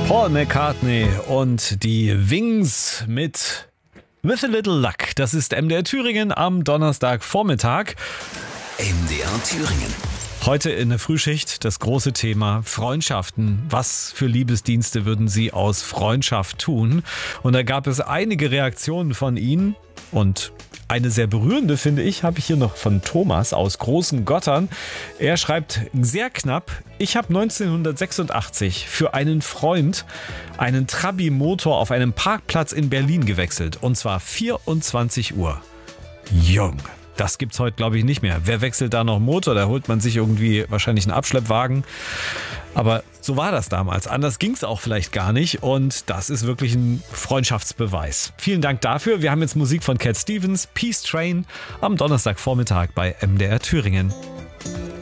Paul McCartney und die Wings mit With a Little Luck. Das ist MDR Thüringen am Donnerstagvormittag. MDR Thüringen. Heute in der Frühschicht das große Thema Freundschaften. Was für Liebesdienste würden Sie aus Freundschaft tun? Und da gab es einige Reaktionen von Ihnen und eine sehr berührende, finde ich, habe ich hier noch von Thomas aus Großen Gottern. Er schreibt sehr knapp: Ich habe 1986 für einen Freund einen Trabi-Motor auf einem Parkplatz in Berlin gewechselt. Und zwar 24 Uhr. Jung. Das gibt's heute, glaube ich, nicht mehr. Wer wechselt da noch Motor? Da holt man sich irgendwie wahrscheinlich einen Abschleppwagen. Aber so war das damals. Anders ging's auch vielleicht gar nicht. Und das ist wirklich ein Freundschaftsbeweis. Vielen Dank dafür. Wir haben jetzt Musik von Cat Stevens, Peace Train, am Donnerstagvormittag bei MDR Thüringen.